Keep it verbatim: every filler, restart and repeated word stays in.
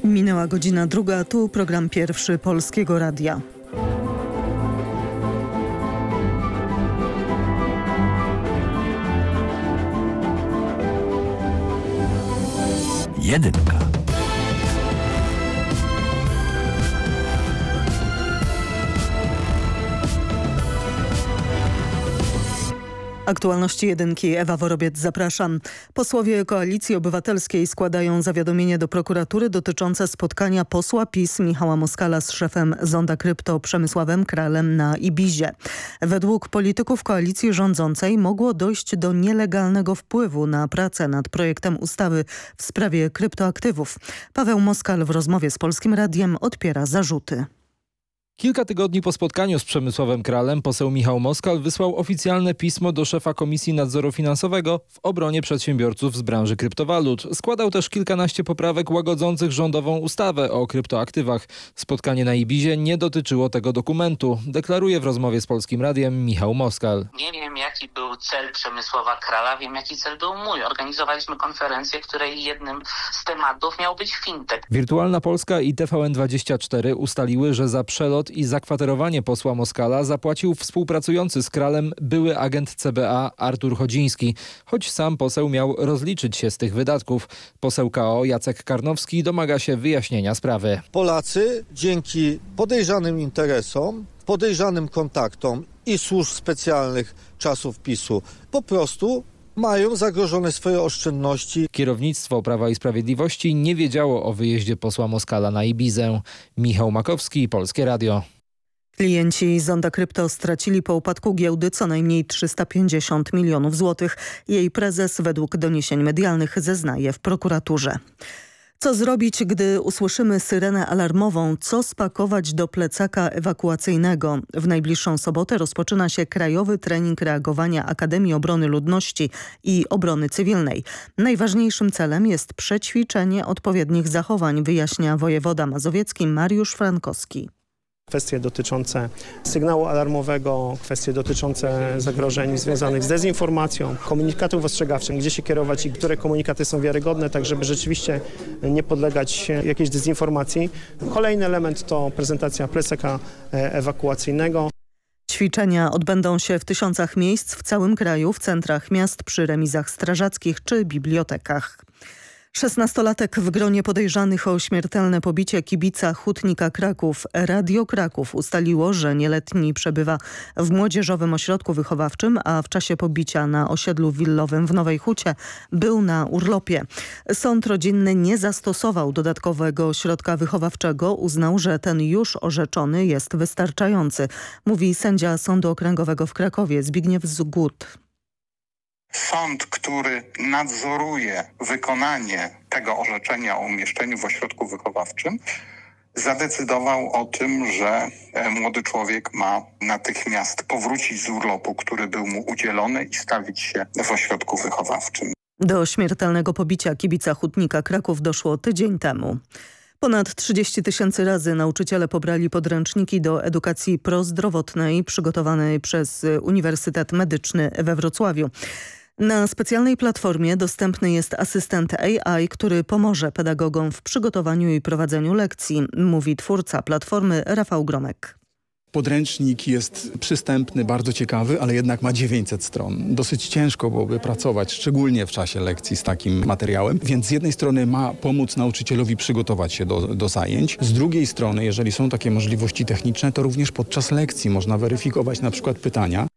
Minęła godzina druga, tu program pierwszy Polskiego Radia. Jedynka. Aktualności jedynki. Ewa Worobiec, zapraszam. Posłowie Koalicji Obywatelskiej składają zawiadomienie do prokuratury dotyczące spotkania posła PiS Michała Moskala z szefem Zonda Krypto Przemysławem Kralem na Ibizie. Według polityków koalicji rządzącej mogło dojść do nielegalnego wpływu na pracę nad projektem ustawy w sprawie kryptoaktywów. Paweł Moskal w rozmowie z Polskim Radiem odpiera zarzuty. Kilka tygodni po spotkaniu z Przemysławem Kralem poseł Michał Moskal wysłał oficjalne pismo do szefa Komisji Nadzoru Finansowego w obronie przedsiębiorców z branży kryptowalut. Składał też kilkanaście poprawek łagodzących rządową ustawę o kryptoaktywach. Spotkanie na Ibizie nie dotyczyło tego dokumentu, deklaruje w rozmowie z Polskim Radiem Michał Moskal. Nie wiem, jaki był cel Przemysława Krala, wiem, jaki cel był mój. Organizowaliśmy konferencję, której jednym z tematów miał być fintech. Wirtualna Polska i T V N dwadzieścia cztery ustaliły, że za przelot i zakwaterowanie posła Moskala zapłacił współpracujący z Kralem były agent C B A Artur Chodziński, choć sam poseł miał rozliczyć się z tych wydatków. Poseł K O Jacek Karnowski domaga się wyjaśnienia sprawy. Polacy dzięki podejrzanym interesom, podejrzanym kontaktom i służb specjalnych czasów PiSu po prostu mają zagrożone swoje oszczędności. Kierownictwo Prawa i Sprawiedliwości nie wiedziało o wyjeździe posła Moskala na Ibizę. Michał Makowski, Polskie Radio. Klienci Zonda Krypto stracili po upadku giełdy co najmniej trzysta pięćdziesiąt milionów złotych. Jej prezes według doniesień medialnych zeznaje w prokuraturze. Co zrobić, gdy usłyszymy syrenę alarmową? Co spakować do plecaka ewakuacyjnego? W najbliższą sobotę rozpoczyna się krajowy trening reagowania Akademii Obrony Ludności i Obrony Cywilnej. Najważniejszym celem jest przećwiczenie odpowiednich zachowań, wyjaśnia wojewoda mazowiecki Mariusz Frankowski. Kwestie dotyczące sygnału alarmowego, kwestie dotyczące zagrożeń związanych z dezinformacją, komunikatów ostrzegawczych, gdzie się kierować i które komunikaty są wiarygodne, tak żeby rzeczywiście nie podlegać jakiejś dezinformacji. Kolejny element to prezentacja plecaka ewakuacyjnego. Ćwiczenia odbędą się w tysiącach miejsc w całym kraju, w centrach miast, przy remizach strażackich czy bibliotekach. szesnastolatek w gronie podejrzanych o śmiertelne pobicie kibica Hutnika Kraków. Radio Kraków ustaliło, że nieletni przebywa w młodzieżowym ośrodku wychowawczym, a w czasie pobicia na osiedlu willowym w Nowej Hucie był na urlopie. Sąd rodzinny nie zastosował dodatkowego środka wychowawczego. Uznał, że ten już orzeczony jest wystarczający, mówi sędzia Sądu Okręgowego w Krakowie Zbigniew Zgut. Sąd, który nadzoruje wykonanie tego orzeczenia o umieszczeniu w ośrodku wychowawczym, zadecydował o tym, że młody człowiek ma natychmiast powrócić z urlopu, który był mu udzielony, i stawić się w ośrodku wychowawczym. Do śmiertelnego pobicia kibica Hutnika Kraków doszło tydzień temu. Ponad trzydzieści tysięcy razy nauczyciele pobrali podręczniki do edukacji prozdrowotnej przygotowanej przez Uniwersytet Medyczny we Wrocławiu. Na specjalnej platformie dostępny jest asystent A I, który pomoże pedagogom w przygotowaniu i prowadzeniu lekcji, mówi twórca platformy Rafał Gromek. Podręcznik jest przystępny, bardzo ciekawy, ale jednak ma dziewięćset stron. Dosyć ciężko byłoby pracować, szczególnie w czasie lekcji, z takim materiałem. Więc z jednej strony ma pomóc nauczycielowi przygotować się do, do zajęć. Z drugiej strony, jeżeli są takie możliwości techniczne, to również podczas lekcji można weryfikować na przykład pytania.